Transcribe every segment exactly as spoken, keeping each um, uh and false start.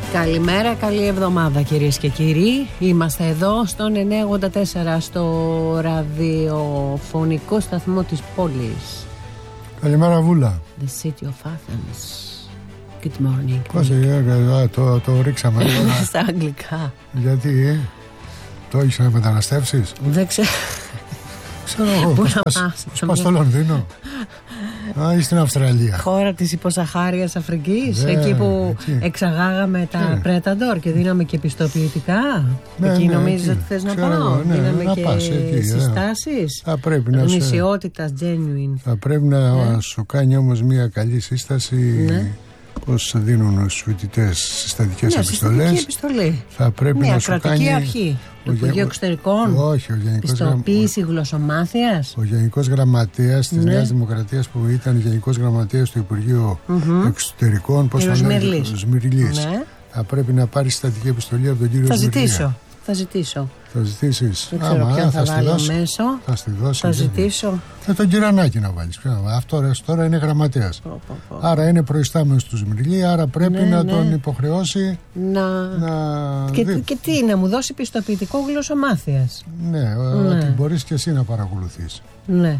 Καλημέρα, καλή εβδομάδα κυρίες και κύριοι. Είμαστε εδώ στον εννιακόσια ογδόντα τέσσερα στο ραδιοφωνικό σταθμό της πόλης. Καλημέρα Βούλα. The city of Athens. Good morning. Πώς έγινε, το, το ρίξαμε στα αγγλικά. Γιατί, το έχεις να μεταναστεύσεις? Δεν ξέρω. Ξέρω εγώ, πώς πας στο Λονδίνο? Α, ή στην Αυστραλία. Χώρα της υποσαχάριας Αφρικής, ναι, εκεί που εκεί. εξαγάγαμε τα ναι. Predator και δίναμε και πιστοποιητικά. Ναι, εκεί ναι, νομίζεις εκεί. ότι θες να Ξέρω, πάω? ναι, δίναμε να και πας εκεί, συστάσεις θα πρέπει να γνησιότητας genuine. Θα πρέπει να ναι. σου κάνει όμως μια καλή σύσταση. Ναι. Πώς δίνουν στους φοιτητές συστατικές ναι, επιστολές. Επιστολή. Θα πρέπει μια να σου κρατική κάνει αρχή του Υπουργείου Εξωτερικών. Όχι, ο Γενικός Πιστοποίηση γλωσσομάθειας. Ο Γενικός Γραμματέας της ναι. Νέας Δημοκρατίας που ήταν Γενικός Γραμματέας του Υπουργείου mm-hmm. Εξωτερικών, πώς θα λέγεται, Σμυριλής. Ναι. Θα πρέπει να πάρει συστατική επιστολή από τον κύριο Θα Σμυριλή. ζητήσω. Θα ζητήσω. Θα ζητήσεις. Δεν ξέρω Άμα, ποιον θα, θα βάλω δώσει, μέσω. Θα στη δώσει. Θα ζητήσω. Θα τον Κυρανάκη να βάλεις. Αυτό τώρα είναι γραμματέας. Πω, πω, πω. Άρα είναι προϊστάμενος του Σμυριλή, άρα πρέπει ναι, να ναι. τον υποχρεώσει να... να... Και, και τι, να μου δώσει πιστοποιητικό γλωσσομάθειας. Ναι, ναι, ότι μπορείς και εσύ να παρακολουθείς. Ναι.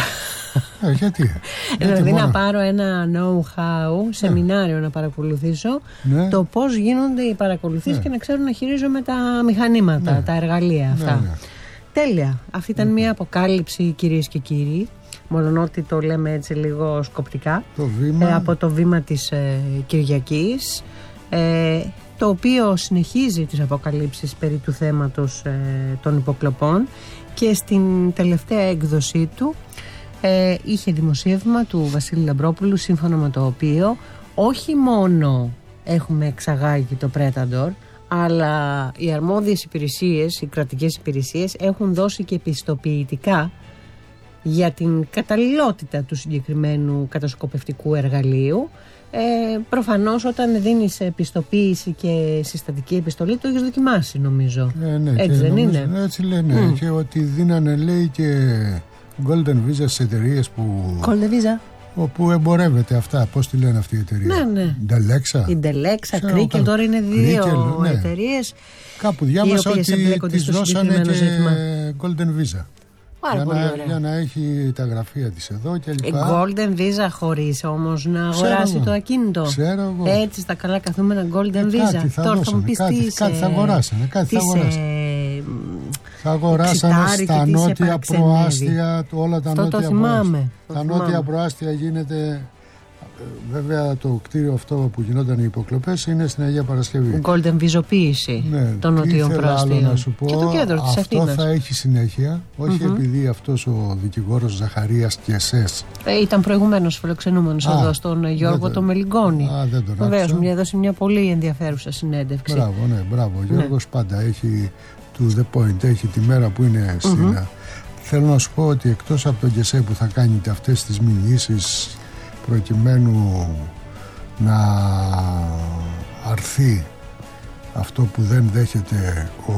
Ε, γιατί, δηλαδή γιατί να πάρω ένα know-how, σεμινάριο ναι. να παρακολουθήσω ναι. το πώς γίνονται οι παρακολουθήσεις ναι. και να ξέρω να χειρίζομαι τα μηχανήματα, ναι. τα εργαλεία αυτά. Ναι, ναι. Τέλεια. Αυτή ήταν ναι. μια αποκάλυψη, κυρίες και κύριοι, μολονότι το λέμε έτσι λίγο σκοπτικά, το βήμα... ε, από το βήμα της ε, Κυριακής, ε, το οποίο συνεχίζει τις αποκαλύψεις περί του θέματος ε, των υποκλοπών και στην τελευταία έκδοσή του Ε, είχε δημοσίευμα του Βασίλη Λαμπρόπουλου, σύμφωνα με το οποίο όχι μόνο έχουμε εξαγάγει το Predator, αλλά οι αρμόδιες υπηρεσίες, οι κρατικές υπηρεσίες έχουν δώσει και πιστοποιητικά για την καταλληλότητα του συγκεκριμένου κατασκοπευτικού εργαλείου. Ε, προφανώς όταν δίνεις πιστοποίηση και συστατική επιστολή το έχεις δοκιμάσει, νομίζω. Ε, ναι, έτσι δεν νομίζω, είναι? Έτσι λένε mm. και ότι δίνανε, λέει, και Golden Visa σε εταιρείες που... Golden Visa. Όπου εμπορεύεται αυτά. Πώς τη λένε αυτή η εταιρεία? Ναι, ναι. Ντελέξα. Η Ντελέξα, Κρίκελ, τώρα είναι δύο Crickel, ναι. εταιρείες. Κάπου διάβασα ότι τις δώσανε και ζήτημα. Golden Visa. Πάρα για, πολύ να, ωραία. για να έχει τα γραφεία της εδώ και λοιπά. Golden Visa χωρίς όμως να αγοράσει Ξέρω το ακίνητο. Ξέρω εγώ. Έτσι στα καλά καθούμενα Golden ε, Visa. Κάτι θα τώρα δώσανε, θα μου πεις κάτι, τι κάτι θα αγοράσανε. Κάτι θα αγοράσανε. Ε, θα αγοράσανε στα νότια προάστια, όλα τα αυτό νότια το θυμάμαι. προάστια. Τα νότια προάστια γίνεται. Βέβαια το κτίριο αυτό που γινόταν οι υποκλοπές είναι στην Αγία Παρασκευή. Golden Visoποίηση ναι, των νοτιών προαστίων. Και το κέντρο της Αθήνας. Αυτό θα έχει συνέχεια, όχι mm-hmm. επειδή αυτός ο δικηγόρος Ζαχαρίας Κιεσές ε, ήταν προηγουμένως φιλοξενούμενος εδώ στον Γιώργο το Μελιγκόνη. Βεβαίως μου έδωσε μια πολύ ενδιαφέρουσα συνέντευξη. Μπράβο, ναι, μπράβο. Ο Γιώργος ναι. πάντα έχει to the point, έχει τη μέρα που είναι mm-hmm. στην. Θέλω να σου πω ότι εκτός από τον Κιεσέ που θα κάνει αυτές τις μηνύσεις προκειμένου να αρθεί αυτό που δεν δέχεται ο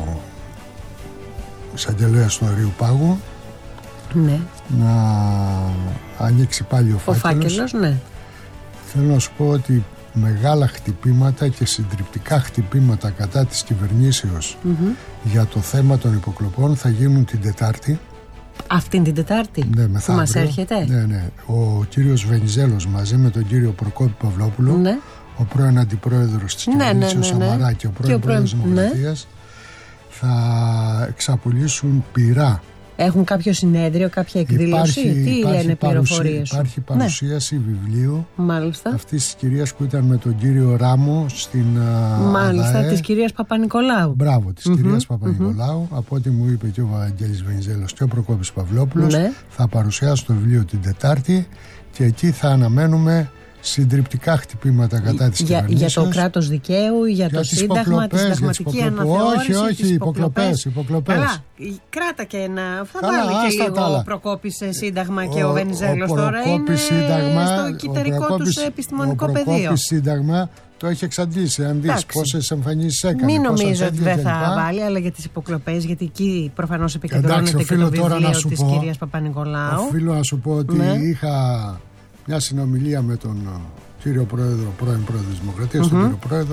εισαγγελέας του Αρείου Πάγου, ναι. να ανοίξει πάλι ο φάκελος. Ο φάκελος, ναι. Θέλω να σου πω ότι μεγάλα χτυπήματα και συντριπτικά χτυπήματα κατά της κυβερνήσεως mm-hmm. για το θέμα των υποκλοπών θα γίνουν την Τετάρτη. Αυτήν την Τετάρτη ναι, που μας έρχεται. Ναι, ναι. Ο κύριος Βενιζέλος μαζί με τον κύριο Προκόπη Παυλόπουλο, ναι. ο πρώην αντιπρόεδρος της ναι, κυβερνήσεως ναι, ναι, ναι. Σαμαρά και ο πρώην, και ο πρώην πρόεδρος Δημοκρατίας ναι. θα εξαπολύσουν πυρά. Έχουν κάποιο συνέδριο, κάποια εκδήλωση? Υπάρχει, Τι υπάρχει λένε πληροφορίες? Υπάρχει παρουσίαση ναι. βιβλίου Μάλιστα. αυτής της κυρίας που ήταν με τον κύριο Ράμο στην Μάλιστα, ΑΔΑΕ. της κυρίας Παπα-Νικολάου. Μπράβο, της mm-hmm. κυρίας Παπα-Νικολάου. Mm-hmm. Από ό,τι μου είπε και ο Βαγγέλης Βενιζέλος και ο Προκόπης Παυλόπουλος, ναι. θα παρουσιάσει το βιβλίο την Τετάρτη και εκεί θα αναμένουμε συντριπτικά χτυπήματα κατά της για, κυβερνήσεως. Για το κράτος δικαίου, για, για το Σύνταγμα, τη συνταγματική αναθεώρηση. Όχι, όχι, υποκλοπές. υποκλοπές. Καλά, κράτα και ένα. Θα Καλά, βάλει και λίγο ο Προκόπης Σύνταγμα και ο, ο Βενιζέλος τώρα. Είναι σύνταγμα, στο κυταρικό του επιστημονικό πεδίο. Ο Προκόπης Σύνταγμα το έχει εξαντλήσει. Αν δεις πόσες εμφανίσεις έκανε. Μην νομίζω ότι δεν θα βάλει, αλλά για τις υποκλοπές, γιατί εκεί προφανώς επικεντρώνεται και το βιβλίο της κυρίας Παπα-Νικολάου. Οφείλω να σου πω ότι είχα μια συνομιλία με τον κύριο Πρόεδρο, πρώην Πρόεδρο της Δημοκρατίας, mm-hmm. τον κύριο Πρόεδρο,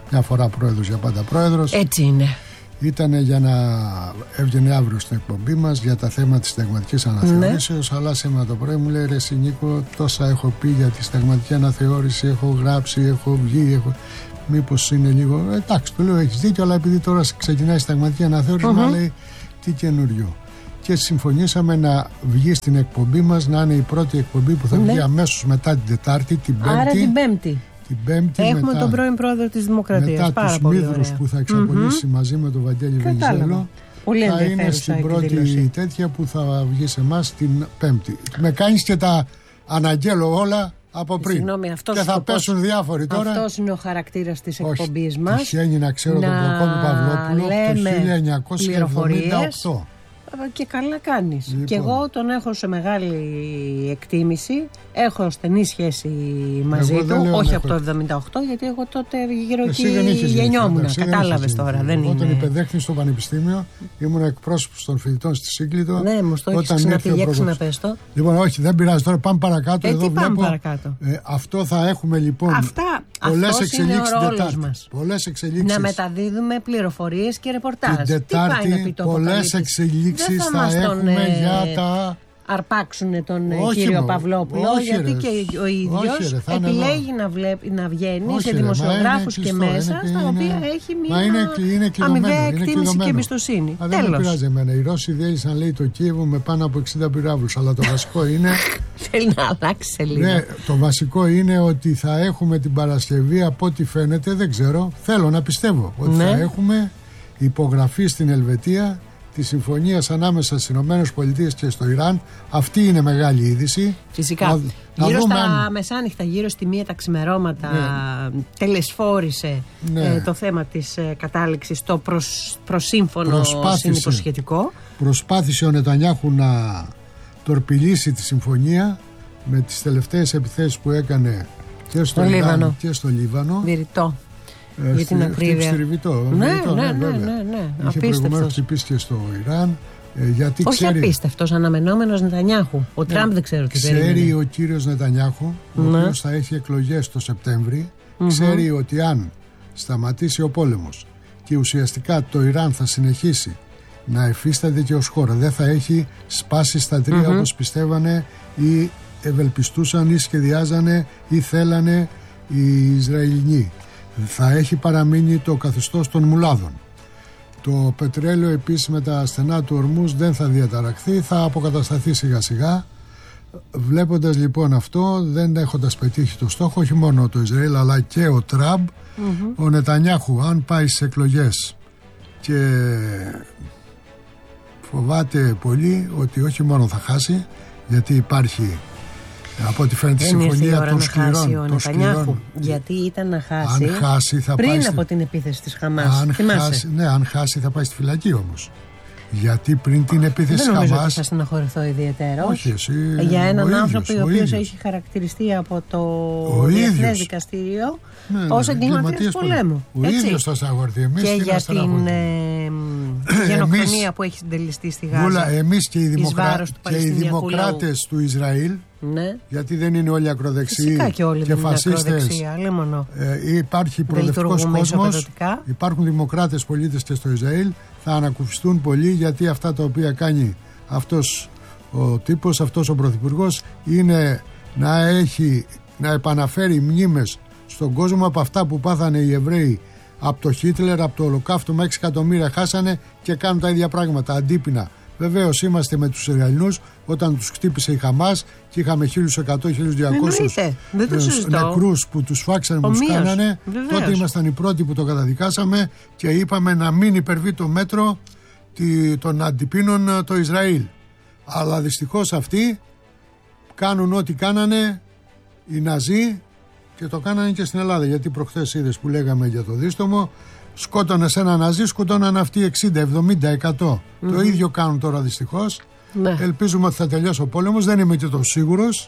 Μια φορά πρόεδρος για πάντα πρόεδρος. Έτσι είναι. Ήταν για να έβγαινε αύριο στην εκπομπή μας για τα θέματα της συνταγματικής αναθεώρησης. Ναι. Αλλά σήμερα το πρωί μου λέει: ρε εσύ Νίκο, τόσα έχω πει για τη συνταγματική αναθεώρηση, έχω γράψει, έχω βγει, έχω... μήπως είναι λίγο. Εντάξει, του λέω: έχεις δίκιο, αλλά επειδή τώρα ξεκινάει η συνταγματική αναθεώρηση, mm-hmm. μου λέει τι καινούριο. Και συμφωνήσαμε να βγει στην εκπομπή μας, να είναι η πρώτη εκπομπή που θα ναι. βγει αμέσως μετά την Τετάρτη, την Πέμπτη. Άρα την Πέμπτη. Την Πέμπτη έχουμε μετά, τον πρώην πρόεδρο της Δημοκρατίας. Μετά Πάρα τους πολύ μύθρους που θα εξαπολύσει mm-hmm. μαζί με τον Βαγγέλη Βενιζέλο. Πολύ θα είναι στην πρώτη εκδήλωση. Τέτοια που θα βγει σε εμάς την Πέμπτη. Με κάνεις και τα αναγγέλω όλα από πριν. Συγγνώμη, και θα πέσουν πώς... διάφοροι τώρα. Αυτός είναι ο χαρακτήρας της εκπομπής μας. Τυχαίνει να ξέρω να τον Προκόπη Παυλόπουλο το χίλια εννιακόσια εβδομήντα οκτώ. Και καλά κάνεις. Λοιπόν. Και εγώ τον έχω σε μεγάλη εκτίμηση. Έχω στενή σχέση μαζί εγώ του. Όχι από το εβδομήντα οκτώ, γιατί εγώ τότε γύρω εκεί γεννιόμουν. Κατάλαβες τώρα. Δεν εγώ είναι... τον υπεδέχθη στο Πανεπιστήμιο. Ήμουν εκπρόσωπος των φοιτητών στη Σύγκλιτο. Ναι, μου το έχεις ξαναπεί. Για ξαναπες το. Λοιπόν, όχι, δεν πειράζει. Τώρα πάμε παρακάτω. Ε, Εδώ τι πάμε βλέπω, παρακάτω. Ε, αυτό θα έχουμε λοιπόν. Αυτά. Πολλές εξελίξεις Τετάρτη. Πολλές εξελίξεις. Να μεταδίδουμε πληροφορίες και ρεπορτάζ. Την Τετάρτη πολλές εξελίξεις θα έχουμε για τα. Αρπάξουν τον όχι κύριο μω, Παυλόπουλο, όχι, γιατί ρε, και ο ίδιος όχι, ρε, επιλέγει να, βλέπει, να βγαίνει όχι, σε δημοσιογράφους και κλειστό, μέσα, είναι, στα είναι, οποία έχει μια είναι, είναι αμοιβαία εκτίμηση και εμπιστοσύνη. Α, δεν με πειράζει εμένα. Οι Ρώσοι διέλυσαν, λέει, το Κίεβο με πάνω από εξήντα πυράβλους, αλλά το βασικό είναι. Θέλει να αλλάξει σελίδα. Ναι, το βασικό είναι ότι θα έχουμε την Παρασκευή, από ό,τι φαίνεται, δεν ξέρω, θέλω να πιστεύω ότι ναι. θα έχουμε υπογραφή στην Ελβετία τη συμφωνία ανάμεσα στις ΗΠΑ και στο Ιράν. Αυτή είναι μεγάλη είδηση. Φυσικά. Να, γύρω να στα αν... μεσάνυχτα, γύρω στη μία τα ξημερώματα, ναι. τελεσφόρησε ναι. ε, το θέμα της ε, κατάληξης στο προς, προσύμφωνο συνυποσχετικό. Προσπάθησε ο Νετανιάχου να τορπιλήσει τη συμφωνία με τις τελευταίες επιθέσεις που έκανε και στο Ιράν Λίβανο. και στο Λίβανο. Βηρητό. Ε, για την ακρίβεια. Στριβητό, ναι, βηρητό, ναι, ναι, ναι, ναι, ναι. Είχε προηγουμένως χτυπήσει και στο Ιράν. Ε, γιατί όχι ξέρει, απίστευτος, αναμενόμενος Νετανιάχου. Ο ναι, Τραμπ δεν ξέρω τι ξέρει. περίμενε. Ο κύριος Νετανιάχου, ναι. ο οποίος θα έχει εκλογές το Σεπτέμβρη, mm-hmm. ξέρει ότι αν σταματήσει ο πόλεμος και ουσιαστικά το Ιράν θα συνεχίσει να εφίσταται και ως χώρα, δεν θα έχει σπάσει στα τρία mm-hmm. όπως πιστεύανε ή ευελπιστούσαν ή σχεδιάζανε ή θέλανε οι Ισραηλινοί. Θα έχει παραμείνει το καθεστώς των μουλάδων. Το πετρέλαιο επίσης με τα στενά του Ορμούς δεν θα διαταραχθεί, θα αποκατασταθεί σιγά σιγά. Βλέποντας λοιπόν αυτό, δεν έχοντας πετύχει το στόχο, όχι μόνο το Ισραήλ αλλά και ο Τραμπ, mm-hmm. ο Νετανιάχου αν πάει στις εκλογές και φοβάται πολύ ότι όχι μόνο θα χάσει, γιατί υπάρχει από ό,τι φαίνεται η συμφωνία των σκληρών, των σκληρών. Γιατί ήταν να χάσει, αν χάσει θα πριν πάει από στη... την επίθεση της Χαμάς. Αν χάσει, ναι, αν χάσει θα πάει στη φυλακή όμως. Γιατί πριν την επίθεση δεν νομίζω Χαμάς. ότι θα στεναχωρηθώ ιδιαίτερα. Όχι, εσύ. Για έναν ο άνθρωπο ίδιος, ο οποίος ίδιος. έχει χαρακτηριστεί από το ο Διεθνές Δικαστήριο ναι, ναι, ως εγκληματίας πολέμου. Ο ίδιος θα στεναχωρηθεί. Εμείς και για την ε, γενοκτονία που έχει συντελεστεί στη Γάζα. Εμείς και οι, δημοκρα... και οι δημοκράτες του Ισραήλ. Ναι. Γιατί δεν είναι όλοι ακροδεξιοί φυσικά και, όλοι και φασίστες. Ε, υπάρχει προοδευτικός κόσμος, υπάρχουν δημοκράτες πολίτες και στο Ισραήλ. Θα ανακουφιστούν πολύ, γιατί αυτά τα οποία κάνει αυτός ο τύπος, αυτός ο πρωθυπουργός, είναι να έχει, να επαναφέρει μνήμες στον κόσμο από αυτά που πάθανε οι Εβραίοι από το Χίτλερ, από το Ολοκαύτωμα. έξι εκατομμύρια χάσανε και κάνουν τα ίδια πράγματα αντίπεινα. Βεβαίως είμαστε με τους Ισραηλινούς όταν τους χτύπησε η Χαμάς και είχαμε χίλια εκατό με χίλια διακόσιους νεκρούς που τους φάξανε, που τους κάνανε. Βεβαίως. Τότε ήμασταν οι πρώτοι που το καταδικάσαμε και είπαμε να μην υπερβεί το μέτρο των αντιπίνων το Ισραήλ. Αλλά δυστυχώς αυτοί κάνουν ό,τι κάνανε οι Ναζί και το κάνανε και στην Ελλάδα. Γιατί προχθές είδες που λέγαμε για το δίστομο, σκότωνε σε ένα Ναζί, σκοτώναν αυτοί εξήντα, εβδομήντα, εκατό. Mm-hmm. Το ίδιο κάνουν τώρα δυστυχώς. Ναι. Ελπίζουμε ότι θα τελειώσει ο πόλεμος. Δεν είμαι και τόσο σίγουρος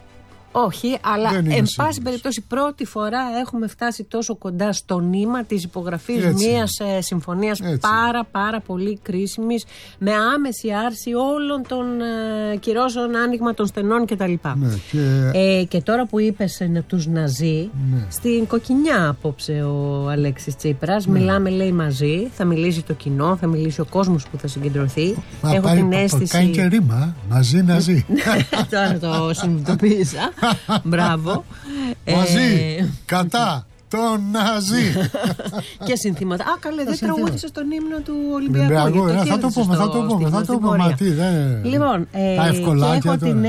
Όχι, αλλά εν πάση περιπτώσει πρώτη φορά έχουμε φτάσει τόσο κοντά στο νήμα της υπογραφής μιας ε, συμφωνίας Έτσι. πάρα πάρα πολύ κρίσιμης, με άμεση άρση όλων των ε, κυρώσεων, άνοιγμα των στενών κτλ. Ναι, και... Ε, και τώρα που είπες ε, τους Ναζί, ναι. στην Κοκκινιά απόψε ο Αλέξης Τσίπρας, ναι. μιλάμε λέει μαζί, θα μιλήσει το κοινό, θα μιλήσει ο κόσμος που θα συγκεντρωθεί. Μα, Έχω πάει, την αίσθηση... Κάνει και ρήμα, μαζί Ναζί. Τώρα το συνειδητοποίησα. Μπράβο. Μαζί, ε... κατά τον Ναζί. Και συνθήματα. Α, καλέ, δεν τραγούδησε τον ύμνο του Ολυμπιακού. Θα το πούμε, θα το πούμε. Θα το πούμε. Λοιπόν, ε, και έχω την